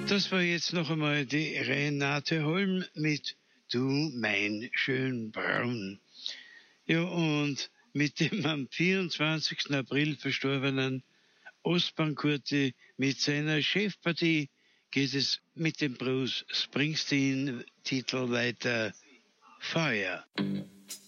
Das war jetzt noch einmal die Renate Holm mit Du mein schön braun. Ja, und mit dem am 24. April verstorbenen Osman Kurti mit seiner Chefpartie geht es mit dem Bruce Springsteen-Titel weiter. Feuer.